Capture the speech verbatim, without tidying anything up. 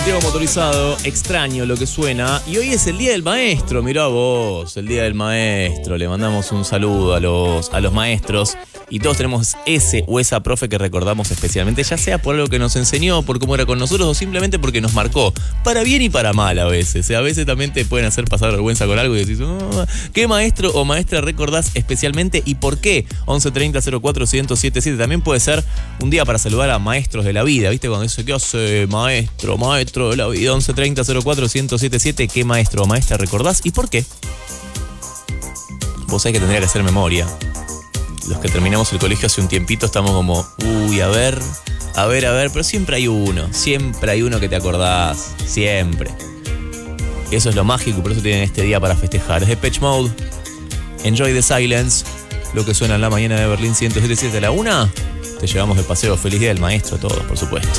colectivo motorizado, extraño lo que suena. Y hoy es el Día del Maestro, mirá vos, el Día del Maestro. Le mandamos un saludo a los, a los maestros. Y todos tenemos ese o esa profe que recordamos especialmente, ya sea por algo que nos enseñó, por cómo era con nosotros, o simplemente porque nos marcó, para bien y para mal a veces. O sea, a veces también te pueden hacer pasar vergüenza con algo y decís, oh, ¿qué maestro o maestra recordás especialmente y por qué? once treinta cero cuatro uno cero siete siete. También puede ser un día para saludar a maestros de la vida, ¿viste? Cuando dice, ¿qué hace maestro, maestro de la vida? once treinta cero cuatro uno cero siete siete. ¿Qué maestro o maestra recordás y por qué? Vos sabés que tendría que hacer memoria. Los que terminamos el colegio hace un tiempito estamos como, uy, a ver, a ver, a ver, pero siempre hay uno, siempre hay uno que te acordás, siempre. Eso es lo mágico y por eso tienen este día para festejar. Es Depeche Mode, Enjoy the Silence, lo que suena en la mañana de Berlín ciento siete punto siete a la una. Te llevamos de paseo. Feliz Día del Maestro a todos, por supuesto.